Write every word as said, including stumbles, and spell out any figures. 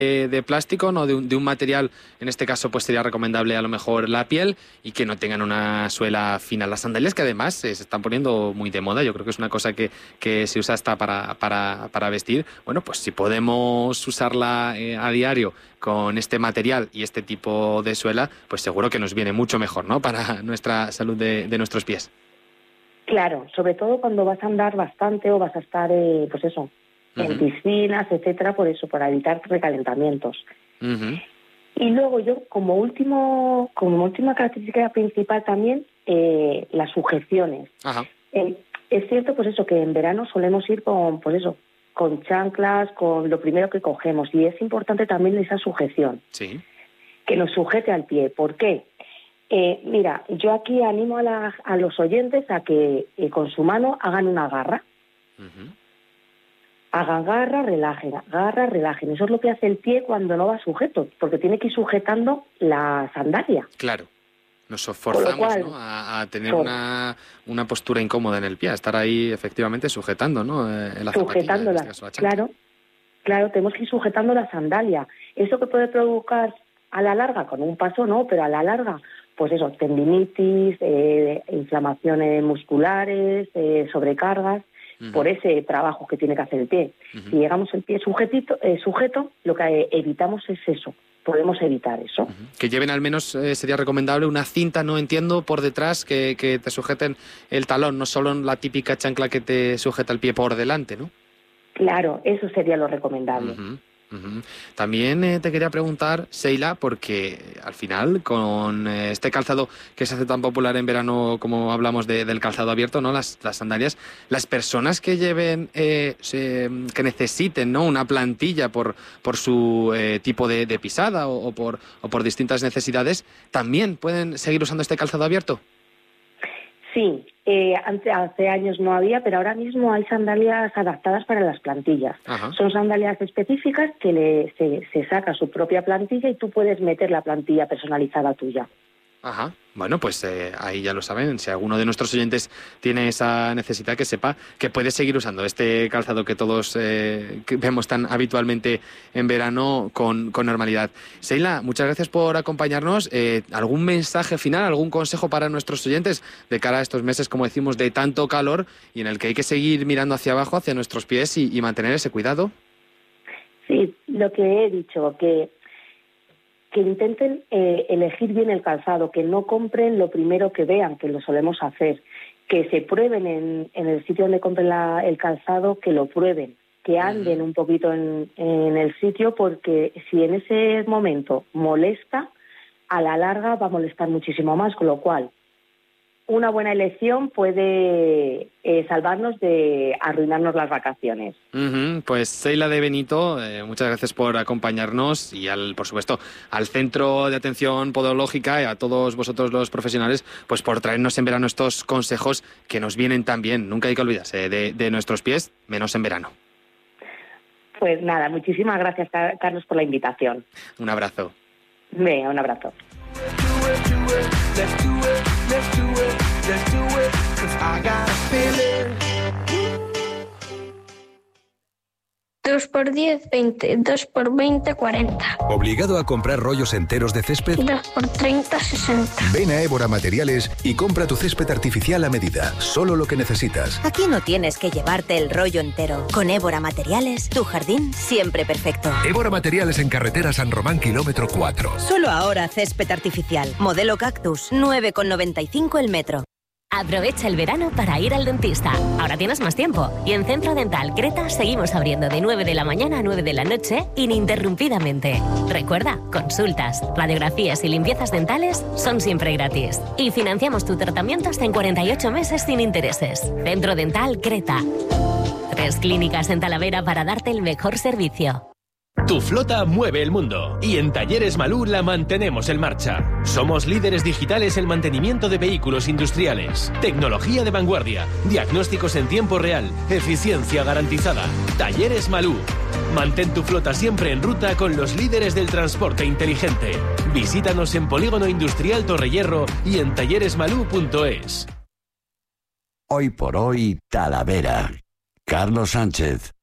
de, de plástico, no de un, de un material, en este caso pues sería recomendable a lo mejor la piel, y que no tengan una suela fina. Las sandalias, que además eh, se están poniendo muy de moda, yo creo que es una cosa que, que se usa hasta para, para, para vestir. Bueno, pues si podemos usarla eh, a diario con este material y este tipo de suela, pues seguro que nos viene mucho mejor, ¿no?, para nuestra salud de, de nuestros pies. Claro, sobre todo cuando vas a andar bastante o vas a estar, eh, pues eso, uh-huh. en piscinas, etcétera, por eso, para evitar recalentamientos. Uh-huh. Y luego yo, como último, como última característica principal también, eh, las sujeciones. Ajá. Eh, es cierto, pues eso, que en verano solemos ir con, pues eso, con chanclas, con lo primero que cogemos, y es importante también esa sujeción. Sí. Que nos sujete al pie. ¿Por qué? Eh, mira, yo aquí animo a, la, a los oyentes a que eh, con su mano hagan una garra. Uh-huh. Hagan garra, relajen, garra, relajen. Eso es lo que hace el pie cuando no va sujeto, porque tiene que ir sujetando la sandalia. Claro. Nos forzamos, cual, ¿no?, a, a tener una, una postura incómoda en el pie, a estar ahí efectivamente sujetando, ¿no?, en la sujetándola, zapatilla, en este caso, la claro, claro, tenemos que ir sujetando la sandalia. Eso que puede provocar a la larga, con un paso no, pero a la larga, pues eso, tendinitis, eh, inflamaciones musculares, eh, sobrecargas, uh-huh. por ese trabajo que tiene que hacer el pie. Uh-huh. Si llegamos el pie sujetito, eh, sujeto, lo que evitamos es eso. Podemos evitar eso. Uh-huh. Que lleven al menos, eh, sería recomendable, una cinta, no entiendo, por detrás, que, que te sujeten el talón, no solo la típica chancla que te sujeta el pie por delante, ¿no? Claro, eso sería lo recomendable. Uh-huh. Uh-huh. También eh, te quería preguntar, Sheila, porque al final con eh, este calzado que se hace tan popular en verano, como hablamos de, del calzado abierto, ¿no?, las, las sandalias, las personas que lleven, eh, se, que necesiten, ¿no?, una plantilla por, por su eh, tipo de, de pisada o, o, por, o por distintas necesidades, ¿también pueden seguir usando este calzado abierto? Sí, eh, antes, hace años no había, pero ahora mismo hay sandalias adaptadas para las plantillas. Ajá. Son sandalias específicas que le, se, se saca su propia plantilla y tú puedes meter la plantilla personalizada tuya. Ajá. Bueno, pues eh, ahí ya lo saben. Si alguno de nuestros oyentes tiene esa necesidad, que sepa que puede seguir usando este calzado que todos eh, que vemos tan habitualmente en verano con, con normalidad. Sheila, muchas gracias por acompañarnos. Eh, ¿Algún mensaje final, algún consejo para nuestros oyentes de cara a estos meses, como decimos, de tanto calor y en el que hay que seguir mirando hacia abajo, hacia nuestros pies y, y mantener ese cuidado? Sí, lo que he dicho, que... que intenten eh, elegir bien el calzado, que no compren lo primero que vean, que lo solemos hacer, que se prueben en, en el sitio donde compren la, el calzado, que lo prueben, que anden un poquito en, en el sitio, porque si en ese momento molesta, a la larga va a molestar muchísimo más, con lo cual una buena elección puede eh, salvarnos de arruinarnos las vacaciones. Uh-huh. Pues Sheila de Benito, eh, muchas gracias por acompañarnos y, al, por supuesto, al Centro de Atención Podológica y a todos vosotros los profesionales, pues por traernos en verano estos consejos que nos vienen tan bien. Nunca hay que olvidarse de, de nuestros pies, menos en verano. Pues nada, muchísimas gracias, Carlos, por la invitación. Un abrazo. Venga, un abrazo. Let's do it, let's do it, let's do it, 'cause I got a feeling. dos por diez, veinte. dos por veinte, cuarenta. ¿Obligado a comprar rollos enteros de césped? dos por treinta, sesenta. Ven a Évora Materiales y compra tu césped artificial a medida. Solo lo que necesitas. Aquí no tienes que llevarte el rollo entero. Con Évora Materiales, tu jardín siempre perfecto. Évora Materiales en carretera San Román, kilómetro cuatro. Solo ahora césped artificial. Modelo Cactus, nueve con noventa y cinco el metro. Aprovecha el verano para ir al dentista. Ahora tienes más tiempo. Y en Centro Dental Creta seguimos abriendo de nueve de la mañana a nueve de la noche ininterrumpidamente. Recuerda, consultas, radiografías y limpiezas dentales son siempre gratis. Y financiamos tu tratamiento hasta en cuarenta y ocho meses sin intereses. Centro Dental Creta. Tres clínicas en Talavera para darte el mejor servicio. Tu flota mueve el mundo y en Talleres Malú la mantenemos en marcha. Somos líderes digitales en mantenimiento de vehículos industriales, tecnología de vanguardia, diagnósticos en tiempo real, eficiencia garantizada. Talleres Malú. Mantén tu flota siempre en ruta con los líderes del transporte inteligente. Visítanos en Polígono Industrial Torrehierro y en talleres malú punto es. Hoy por hoy, Talavera. Carlos Sánchez.